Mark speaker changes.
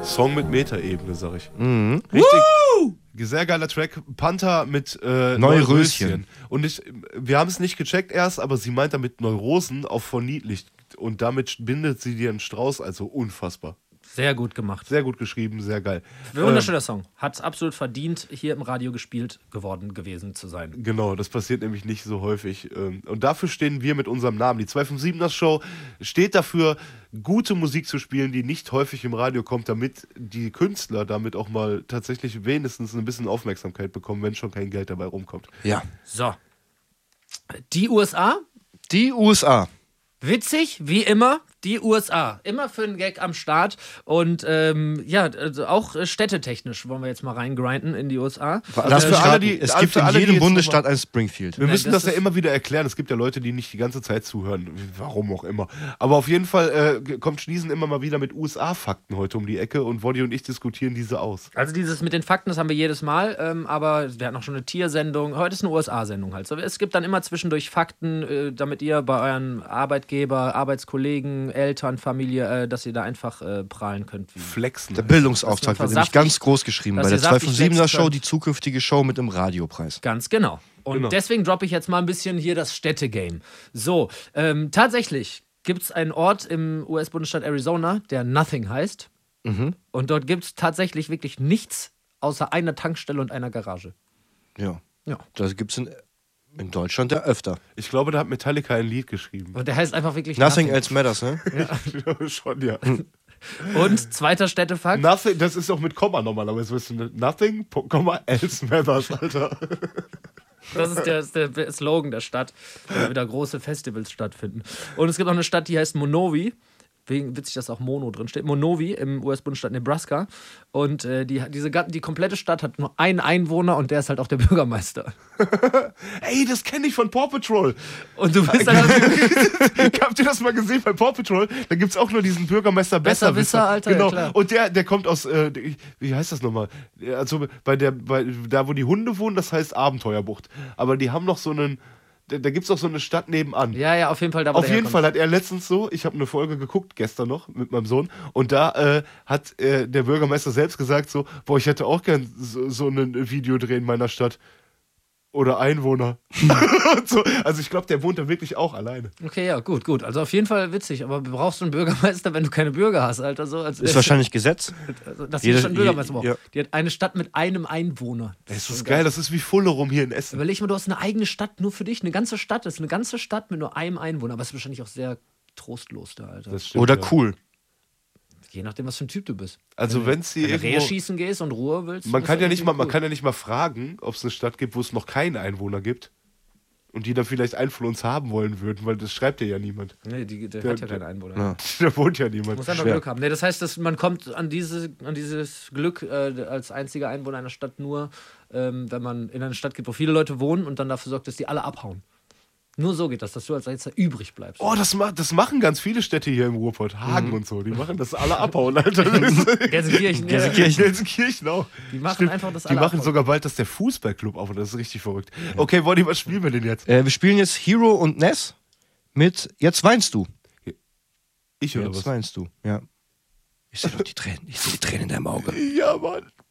Speaker 1: Song mit Metaebene, sag ich.
Speaker 2: Mhm.
Speaker 1: Richtig. Sehr geiler Track. Panther mit
Speaker 2: Neuröschen.
Speaker 1: Und wir haben es nicht gecheckt erst, aber sie meint damit Neurosen auf verniedlicht. Und damit bindet sie dir einen Strauß, also unfassbar.
Speaker 3: Sehr gut gemacht.
Speaker 1: Sehr gut geschrieben, sehr geil.
Speaker 3: Wunderschöner Song. Hat es absolut verdient, hier im Radio gespielt gewesen zu sein.
Speaker 1: Genau, das passiert nämlich nicht so häufig. Und dafür stehen wir mit unserem Namen. Die 257er Show steht dafür, gute Musik zu spielen, die nicht häufig im Radio kommt, damit die Künstler damit auch mal tatsächlich wenigstens ein bisschen Aufmerksamkeit bekommen, wenn schon kein Geld dabei rumkommt.
Speaker 2: Ja.
Speaker 3: So. Die USA.
Speaker 2: Die USA.
Speaker 3: Witzig, wie immer, die USA. Immer für einen Gag am Start. Und also auch städtetechnisch wollen wir jetzt mal reingrinden in die USA.
Speaker 2: Lass mich raten, es gibt in jedem Bundesstaat ein Springfield.
Speaker 1: Wir müssen das ja immer wieder erklären. Es gibt ja Leute, die nicht die ganze Zeit zuhören. Warum auch immer. Aber auf jeden Fall kommt Schniesen immer mal wieder mit USA-Fakten heute um die Ecke und Woddy und ich diskutieren diese aus.
Speaker 3: Also dieses mit den Fakten, das haben wir jedes Mal. Aber wir hatten auch schon eine Tiersendung. Heute ist eine USA-Sendung halt. So, es gibt dann immer zwischendurch Fakten, damit ihr bei euren Arbeitgeber, Arbeitskollegen, Eltern, Familie, dass ihr da einfach prahlen könnt.
Speaker 1: Flexen.
Speaker 2: Der Bildungsauftrag wird nämlich ganz groß geschrieben bei der
Speaker 3: saftig
Speaker 2: 257er Show, die zukünftige Show mit dem Radiopreis.
Speaker 3: Ganz genau. Und deswegen droppe ich jetzt mal ein bisschen hier das Städtegame. So, tatsächlich gibt es einen Ort im US-Bundesstaat Arizona, der Nothing heißt.
Speaker 2: Mhm.
Speaker 3: Und dort gibt es tatsächlich wirklich nichts außer einer Tankstelle und einer Garage.
Speaker 2: Ja.
Speaker 3: Ja.
Speaker 2: Das gibt es in Deutschland ja öfter.
Speaker 1: Ich glaube, da hat Metallica ein Lied geschrieben.
Speaker 3: Und der heißt einfach wirklich
Speaker 2: Nothing else matters, ne?
Speaker 1: Ja. Schon, ja.
Speaker 3: Und zweiter Städtefakt.
Speaker 1: Nothing, das ist auch mit Komma normalerweise. Nothing, Komma, else matters, Alter.
Speaker 3: Das ist der Slogan der Stadt, wo wieder große Festivals stattfinden. Und es gibt auch eine Stadt, die heißt Monowi. Witzig, dass auch Mono drin steht. Monowi im US-Bundesstaat Nebraska. Und die komplette Stadt hat nur einen Einwohner und der ist halt auch der Bürgermeister.
Speaker 1: Ey, das kenne ich von Paw Patrol.
Speaker 3: Und du bist halt.
Speaker 1: Habt ihr das mal gesehen bei Paw Patrol? Da gibt es auch nur diesen Bürgermeister Besserwisser.
Speaker 3: Alter,
Speaker 1: genau.
Speaker 3: Ja, klar.
Speaker 1: Und der kommt aus, wie heißt das nochmal? Also da, wo die Hunde wohnen, das heißt Abenteuerbucht. Aber die haben noch so einen. Da gibt es auch so eine Stadt nebenan.
Speaker 3: Ja, auf jeden Fall.
Speaker 1: Auf jeden Fall hat er letztens so, ich habe eine Folge geguckt, gestern noch, mit meinem Sohn, und da hat der Bürgermeister selbst gesagt so, boah, ich hätte auch gern so ein Video drehen in meiner Stadt. Oder Einwohner. So, also ich glaube, der wohnt da wirklich auch alleine.
Speaker 3: Okay, ja, gut. Also auf jeden Fall witzig. Aber brauchst du einen Bürgermeister, wenn du keine Bürger hast, Alter? So,
Speaker 2: ist wahrscheinlich Gesetz.
Speaker 3: Also, dass jeder schon einen Bürgermeister braucht.
Speaker 2: Ja.
Speaker 3: Die hat eine Stadt mit einem Einwohner.
Speaker 1: Das ist geil, das ist wie Fullerum hier in Essen.
Speaker 3: Überleg mal, du hast eine eigene Stadt nur für dich. Eine ganze Stadt. Das ist eine ganze Stadt mit nur einem Einwohner. Aber es ist wahrscheinlich auch sehr trostlos da, Alter.
Speaker 1: Das stimmt,
Speaker 2: Oder
Speaker 1: ja.
Speaker 2: cool.
Speaker 3: Je nachdem, was für ein Typ du bist.
Speaker 1: Also wenn sie
Speaker 3: Wenn du Rehe
Speaker 1: irgendwo...
Speaker 3: schießen gehst und Ruhe willst.
Speaker 1: Man
Speaker 3: ist
Speaker 1: kann
Speaker 3: das
Speaker 1: ja nicht mal,
Speaker 3: irgendwie
Speaker 1: man kann ja nicht mal fragen, ob es eine Stadt gibt, wo es noch keinen Einwohner gibt. Und die dann vielleicht einen von uns haben wollen würden, weil das schreibt ja niemand.
Speaker 3: Nee, der hat ja keinen Einwohner.
Speaker 2: Ja.
Speaker 1: Da wohnt ja niemand.
Speaker 3: Muss einfach Glück haben. Nee, das heißt, dass man kommt an dieses Glück als einziger Einwohner einer Stadt nur, wenn man in eine Stadt geht, wo viele Leute wohnen und dann dafür sorgt, dass die alle abhauen. Nur so geht das, dass du als Einziger übrig bleibst.
Speaker 1: Oh, das machen ganz viele Städte hier im Ruhrpott. Hagen und so. Die machen das alle abhauen, Alter. Gelsenkirchen auch.
Speaker 3: Die machen einfach das alle
Speaker 1: Die machen
Speaker 3: abhauen.
Speaker 1: sogar bald, dass der Fußballclub auf und das ist richtig verrückt. Okay, Woddy, was spielen wir denn jetzt?
Speaker 2: Wir spielen jetzt Hero und Ness mit Jetzt weinst du.
Speaker 1: Ich oder
Speaker 2: Jetzt
Speaker 1: was?
Speaker 2: weinst du, ja. Ich sehe doch die Tränen. Ich sehe die Tränen in deinem Auge.
Speaker 1: Ja, Mann.